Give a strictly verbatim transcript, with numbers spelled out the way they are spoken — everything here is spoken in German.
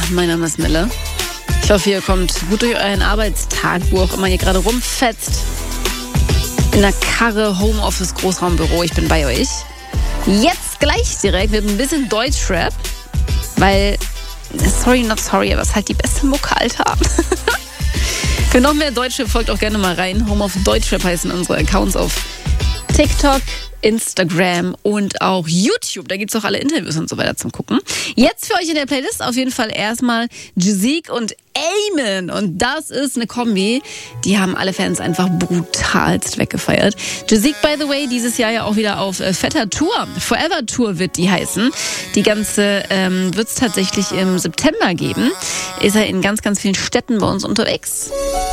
mein Name ist Mille. Ich hoffe, ihr kommt gut durch euren Arbeitstag, wo auch immer ihr gerade rumfetzt. In der Karre, Homeoffice, Großraumbüro, ich bin bei euch. Jetzt gleich direkt mit ein bisschen Deutschrap, weil, sorry not sorry, aber es ist halt die beste Mucke, Alter. Für noch mehr Deutschrap folgt auch gerne mal rein. Home of Deutschrap heißen unsere Accounts auf TikTok, Instagram und auch YouTube. Da gibt es auch alle Interviews und so weiter zum Gucken. Jetzt für euch in der Playlist auf jeden Fall erstmal Jazeek und Amen. Und das ist eine Kombi, die haben alle Fans einfach brutalst weggefeiert. Jazeek, by the way, dieses Jahr ja auch wieder auf äh, fetter Tour. Forever Tour wird die heißen. Die ganze ähm, wird es tatsächlich im September geben. Ist er in ganz, ganz vielen Städten bei uns unterwegs.